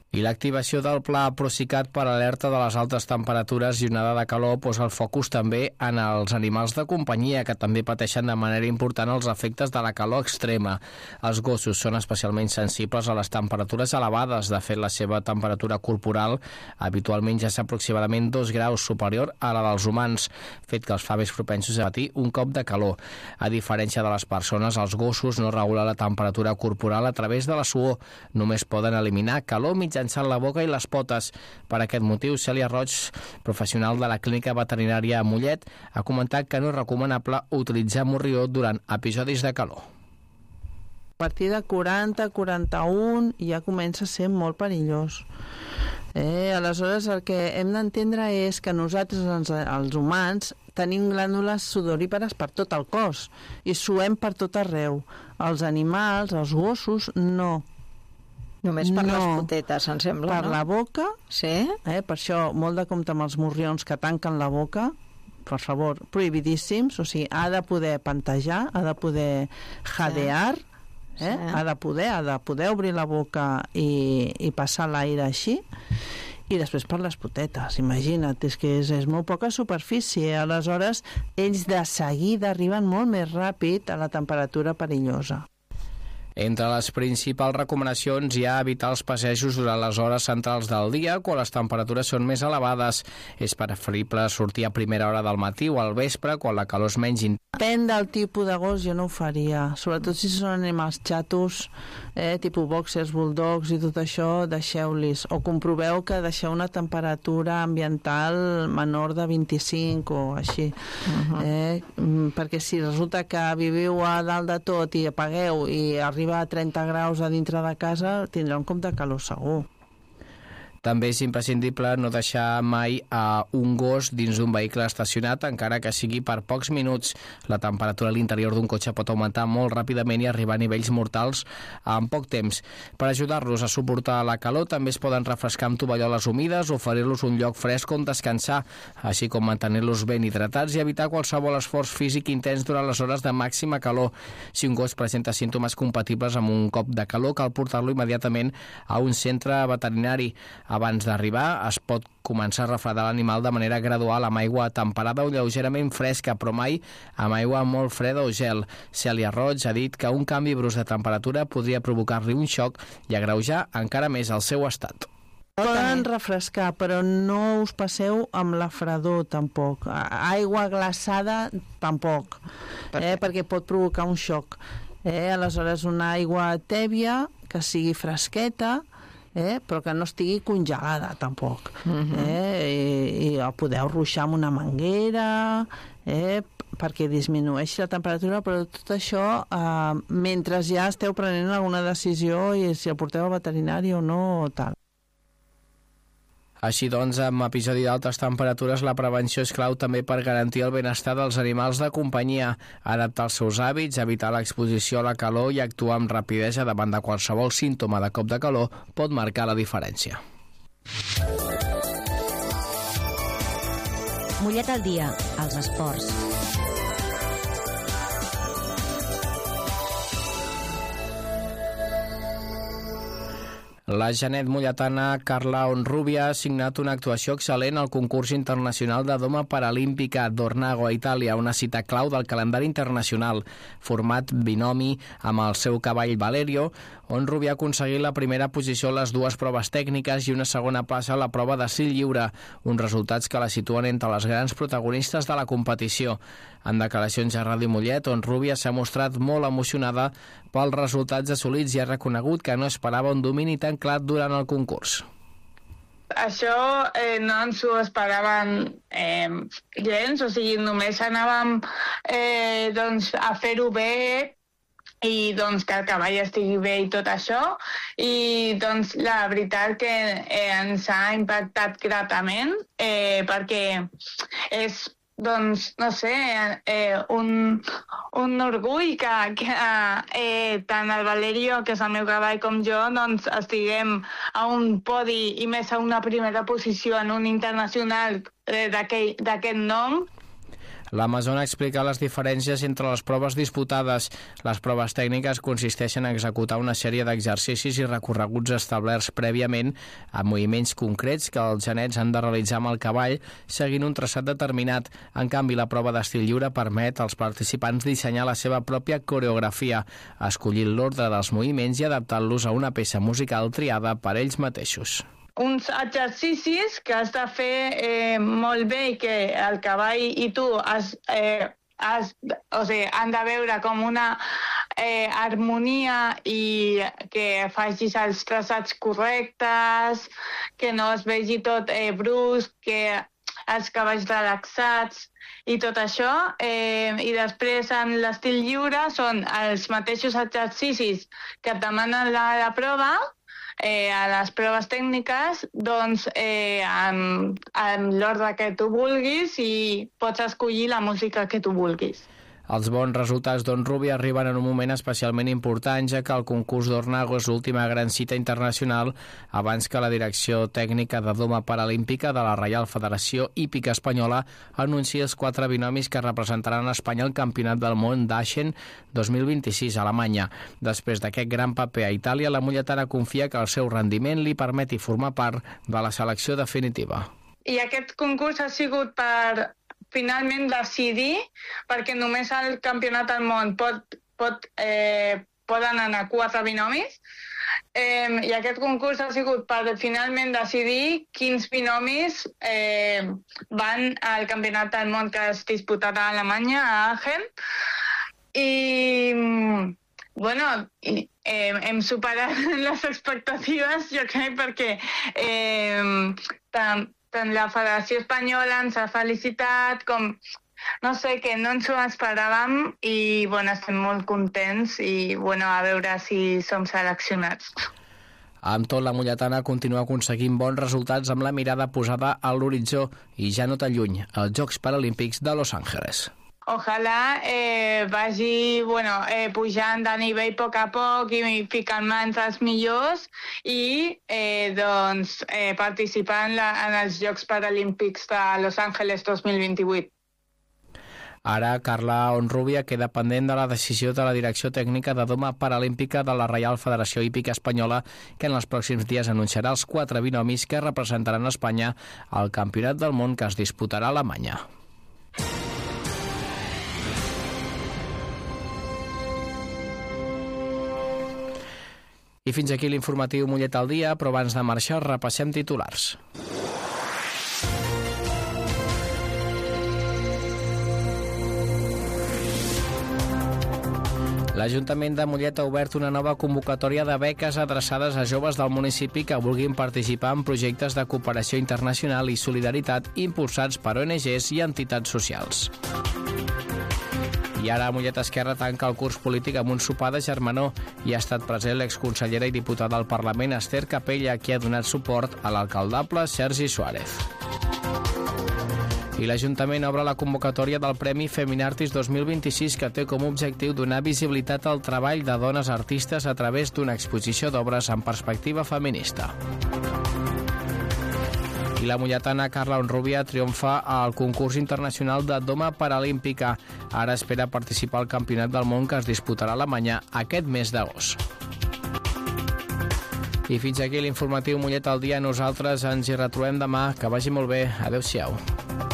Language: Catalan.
I l'activació del Pla Procicat per alerta de les altes temperatures i onada de calor posa el focus també en els animals de companyia, que també pateixen de manera important els efectes de la calor extrema. Els gossos són especialment sensibles a les temperatures elevades. De fet, la seva temperatura corporal habitualment ja és aproximadament 2 graus superior a la dels humans, fet que els fa més propensos a patir un cop de calor. A diferència de les persones, els gossos no regulen la temperatura corporal a través de la suor. Només poden eliminar calor mitjançant la boca i les potes. Per aquest motiu, Cèlia Roig, professional de la Clínica Veterinària a Mollet, ha comentat que no és recomanable utilitzar morrió durant episodis de calor. A partir de 40-41 ja comença a ser molt perillós. Aleshores, el que hem d'entendre és que nosaltres, els humans, tenim glàndules sudorípares per tot el cos i suem per tot arreu. Els animals, els gossos, no. Només per les potetes, em sembla, per la boca, sí? Per això molt de compte amb els morrions que tanquen la boca, per favor, prohibidíssims, o sigui, ha de poder pantejar, ha de poder jadear, sí. Ha de poder obrir la boca i passar l'aire així, i després per les potetes, imagina't, és que és molt poca superfície, aleshores ells de seguida arriben molt més ràpid a la temperatura perillosa. Entre les principals recomanacions hi ha evitar els passejos durant les hores centrals del dia quan les temperatures són més elevades. És preferible sortir a primera hora del matí o al vespre quan la calor és menys intensa. Depèn del tipus de gos, jo no ho faria. Sobretot si són animals xatos, tipus boxers, bulldogs i tot això, deixeu-los. O comproveu que deixeu una temperatura ambiental menor de 25 o així. Perquè si resulta que viviu a dalt de tot i apagueu i arriba a 30 graus a dintre de casa, tindrà un cop de calor segur. També és imprescindible no deixar mai a un gos dins d'un vehicle estacionat, encara que sigui per pocs minuts. La temperatura a l'interior d'un cotxe pot augmentar molt ràpidament i arribar a nivells mortals en poc temps. Per ajudar-los a suportar la calor, també es poden refrescar amb tovalloles humides, oferir-los un lloc fresc on descansar, així com mantenir-los ben hidratats i evitar qualsevol esforç físic intens durant les hores de màxima calor. Si un gos presenta símptomes compatibles amb un cop de calor, cal portar-lo immediatament a un centre veterinari. Abans d'arribar, es pot començar a refredar l'animal de manera gradual amb aigua temperada o lleugerament fresca, però mai amb aigua molt freda o gel. Cèlia Roig ha dit que un canvi brusc de temperatura podria provocar-li un xoc i agreujar encara més el seu estat. Poden refrescar, però no us passeu amb la fredor tampoc. Aigua glaçada tampoc, perquè pot provocar un xoc. Aleshores, una aigua tèbia que sigui fresqueta, però que no estigui congelada tampoc. I podeu ruixar amb una manguera perquè disminueixi la temperatura, però tot això mentre ja esteu prenent alguna decisió i si el porteu al veterinari o no o tal. Així doncs, amb episodi d'altes temperatures, la prevenció és clau també per garantir el benestar dels animals de companyia, adaptar els seus hàbits, evitar l'exposició a la calor i actuar amb rapidesa davant de qualsevol símptoma de cop de calor pot marcar la diferència. Mollet al dia, als esports. La genet molletana Carla Onrubia ha signat una actuació excel·lent al concurs internacional de doma paralímpica d'Ornago a Itàlia, una cita clau del calendari internacional. Format binomi amb el seu cavall Valerio, Onrubia ha aconseguit la primera posició a les dues proves tècniques i una segona plaça a la prova de sil lliure, uns resultats que la situen entre les grans protagonistes de la competició. En declaracions a Ràdio Mollet, Onrubia s'ha mostrat molt emocionada pels resultats assolits i ha reconegut que no esperava un domini tan clar durant el concurs. Això no ens ho esperaven gens, o sigui, només anàvem a fer-ho bé i que el cavall estigui bé i tot això, i la veritat que ens ha impactat gratament perquè és no sé, un orgull que tant el Valerio, que és el meu cavall, com jo, estiguem a un podi i més a una primera posició en un internacional d'aquest nom. L'Amazona explica les diferències entre les proves disputades. Les proves tècniques consisteixen en executar una sèrie d'exercicis i recorreguts establerts prèviament a moviments concrets que els genets han de realitzar amb el cavall seguint un traçat determinat. En canvi, la prova d'estil lliure permet als participants dissenyar la seva pròpia coreografia, escollint l'ordre dels moviments i adaptant-los a una peça musical triada per ells mateixos. Uns exercicis que has de fer molt bé i que el cavall i tu han de veure com una harmonia i que facis els traçats correctes, que no es vegi tot brusc, que els cavalls relaxats i tot això. I després en l'estil lliure són els mateixos exercicis que et demanen la prova, a les proves tècniques, doncs amb l'ordre que tu vulguis i pots escollir la música que tu vulguis. Els bons resultats d'Honrubia arriben en un moment especialment important, ja que el concurs d'Ornago és l'última gran cita internacional abans que la direcció tècnica de doma paralímpica de la Reial Federació Hípica Espanyola anunciï els 4 binomis que representaran a Espanya al Campionat del Món d'Aachen 2026 a Alemanya. Després d'aquest gran paper a Itàlia, la mulletana confia que el seu rendiment li permeti formar part de la selecció definitiva. I aquest concurs ha sigut per finalment decidir, perquè només al Campionat del Món poden anar 4 binomis, i aquest concurs ha sigut per finalment decidir quins binomis van al Campionat del Món que es disputarà a Alemanya, a Aachen. I hem superat les expectatives, jo crec, perquè tant la Federació Espanyola ens ha felicitat com, no sé, que no ens ho esperàvem i, estem molt contents i, a veure si som seleccionats. Amb tot, la mulletana continua aconseguint bons resultats amb la mirada posada a l'horitzó i ja no tan lluny, als Jocs Paralímpics de Los Angeles. Ojalà vagi pujant de nivell a poc i ficant mans als millors i participar en els Jocs Paralímpics de Los Angeles 2028. Ara, Carla Honrubia queda pendent de la decisió de la Direcció Tècnica de Doma Paralímpica de la Reial Federació Hípica Espanyola, que en els pròxims dies anunciarà els 4 binomis que representaran Espanya al Campionat del Món que es disputarà a Alemanya. I fins aquí l'informatiu Mollet al dia, però abans de marxar repassem titulars. L'Ajuntament de Mollet ha obert una nova convocatòria de beques adreçades a joves del municipi que vulguin participar en projectes de cooperació internacional i solidaritat impulsats per ONGs i entitats socials. I ara Mollet Esquerra tanca el curs polític amb un sopar de germanor i ha estat present l'exconsellera i diputada al Parlament Esther Capella, qui ha donat suport a l'alcaldable Sergi Suárez. I l'Ajuntament obre la convocatòria del Premi Feminartis 2026, que té com a objectiu donar visibilitat al treball de dones artistes a través d'una exposició d'obres en perspectiva feminista. I la molletana Carla Honrubia triomfa al concurs internacional de doma paralímpica. Ara espera participar al Campionat del Món que es disputarà a Alemanya aquest mes d'agost. I fins aquí l'informatiu Mollet al dia. Nosaltres ens hi retrobem demà. Que vagi molt bé. Adéu-siau.